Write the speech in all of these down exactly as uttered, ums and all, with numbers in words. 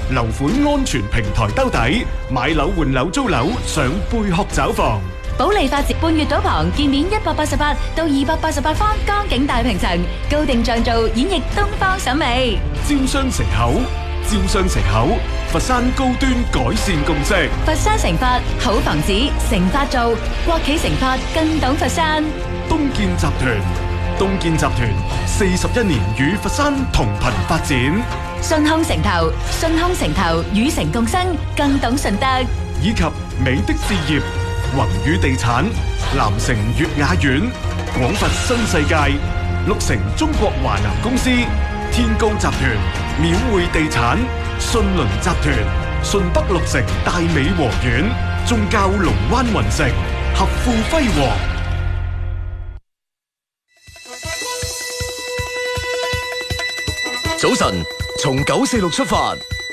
樓款安全平台兜底，買樓換樓租樓上貝殼找房。 保利發展半月島旁建面一百八十八到二百八十八方江景大平層，高定像造演繹東方審美。 招商城口，招商城口，佛山高端改善共識。 佛山城發好房子，城發造，國企城發更懂佛山。 東建集團，東建集團四十一年與佛山同頻發展。 順康城投，順康城投與城共生，更懂順德。 以及美的置業。宏宇地產、南城悅雅苑、廣佛新世界、綠城中國華南公司、天高集團、廟匯地產、信倫集團、順北綠城大美和苑、宗教龍灣雲城、合富輝煌。 早晨，從九四六出發。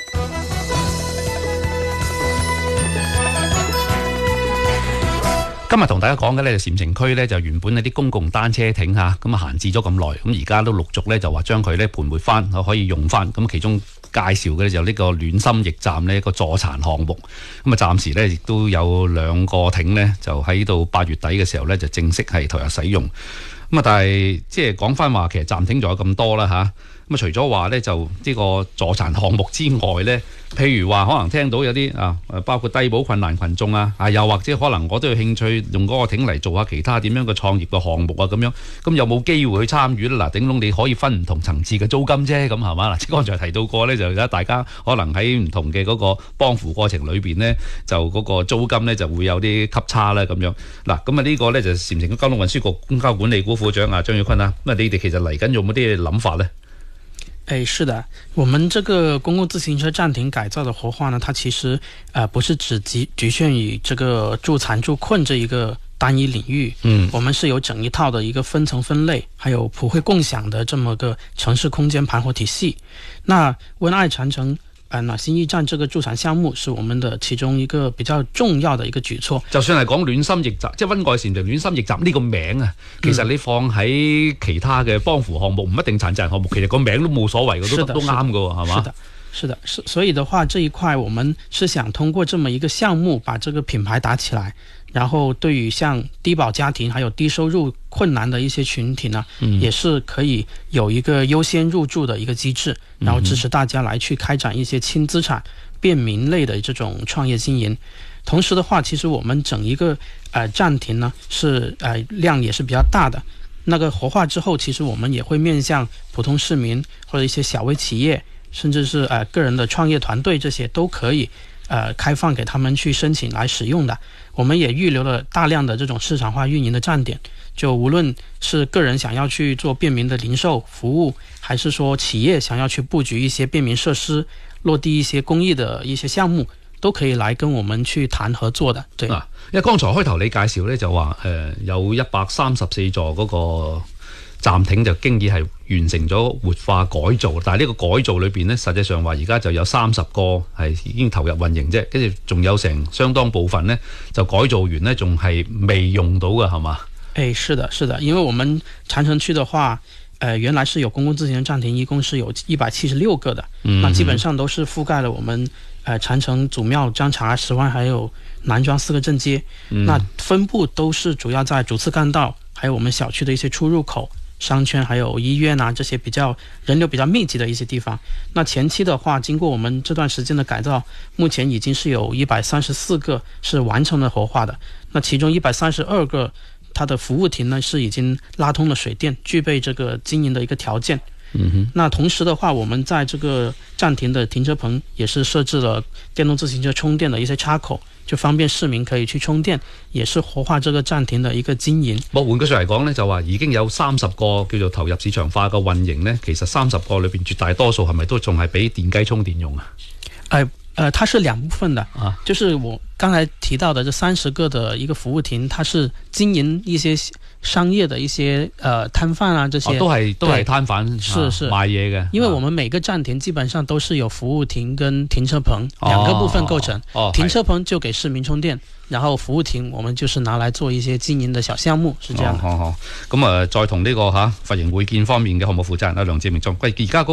今日同大家講嘅咧，禪城區咧就原本一啲公共單車亭嚇，咁啊閒置咗咁耐，咁而家都陸續咧就話將佢咧盤活翻，可以用翻。咁其中介紹嘅咧就呢個暖心驛站呢一個助殘項目，咁啊暫時咧亦都有兩個亭呢，就喺到八月底嘅時候咧就正式係投入使用。咁啊，但係即係講翻話，其實暫停咗咁多啦嚇。咁啊，除咗話咧就呢個助殘項目之外咧，譬如話可能聽到有啲啊，包括低保困難群眾啊，啊又或者可能我都有興趣用嗰個亭嚟做下其他點樣嘅創業嘅項目啊咁樣，咁有冇機會去參與咧？嗱，頂籠你可以分唔同層次嘅租金啫，咁係嘛？嗱，即係剛才提到過咧，就而家大家可能喺唔同嘅嗰個幫扶過程裏邊咧，就嗰個租金咧就會有啲級差啦咁樣。嗱，咁啊呢個咧就禪城嘅交通運輸局公交管理股副長啊張宇坤啊，咁啊你哋其實嚟緊有冇啲諗法咧？ 哎，是的，我們這個公共自行車暫停改造的活化呢，它其實呃不是只局局限於這個助殘助困這一個單一領域，嗯，我們是有整一套的一個分層分類，還有普惠共享的這麼個城市空間盤活體系。那溫愛長城呃暖心驛站這個助殘項目是我們的其中一個比較重要的一個舉措。 就算係講暖心驛站，即係溫愛禪城暖心驛站呢個名啊，其實你放喺其他嘅幫扶項目，唔一定殘疾人項目，其實個名都冇所謂嘅，都都啱嘅，係嘛？ 是的，是的，是所以的話，這一塊我們是想通過這麼一個項目，把這個品牌打起來。然後對於像低保家庭還有低收入困難的一些群體呢，嗯，也是可以有一個優先入駐的一個機制，然後支持大家來去開展一些輕資產便民類的這種創業經營。同時的話，其實我們整一個呃暫停呢是呃量也是比較大的，那個活化之後，其實我們也會面向普通市民或者一些小微企業，甚至是呃個人的創業團隊，這些都可以呃開放給他們去申請來使用的。我們也預留了大量的這種市場化運營的站點，就無論是個人想要去做便民的零售服務，還是說企業想要去布局一些便民設施，落地一些公益的一些項目，都可以來跟我們去談合作的。對， 啊，因為剛才開頭你介紹呢，就話誒、呃、有一百三十四座嗰個暫停就經已係完成咗活化改造，但係呢個改造裏邊呢，實際上話而家就有三十個係已經投入運營啫，跟住仲有成相當部分呢，就改造完呢，仲係未用到嘅，係嘛？ 誒，是的，是的，因為我們長城區的話，呃，原來是有公共自行車暫停，一共是有一百七十六個的，嗯，那基本上都是覆蓋了我們呃長城、祖廟、張茶、石灣還有南莊四個鎮街，嗯，那分布都是主要在主次幹道，還有我們小區的一些出入口。商圈還有醫院啊，這些比較人流比較密集的一些地方。那前期的話，經過我們這段時間的改造，目前已經是有一百三十四個是完成了活化的。那其中一百三十二個，它的服務亭呢是已經拉通了水電，具備這個經營的一個條件。嗯哼。那同時的話，我們在這個暫停的停車棚也是設置了電動自行車充電的一些插口。就方便市民可以去充電，也是活化這個暫停的一個經營。 我換句說嚟講呢，就話已經有三十個叫做投入市場化嘅運營呢，其實三十個裏邊絕大多數係咪都仲係俾電雞充電用啊？ 誒、呃，它是兩部分的啊，就是我剛才提到的這三十個的一個服務亭，它是經營一些商業的一些呃攤販啊，這些、哦、都係都係攤販，是是賣嘢嘅。因為我們每個站亭基本上都是有服務亭跟停車棚兩個部分構成。哦哦、停車棚就給市民充電，然後服務亭我們就是拿來做一些經營的小項目，是這樣的。好好， 咁啊，再同呢個吓髮型會見方面嘅項目負責人阿梁志明總，喂，而家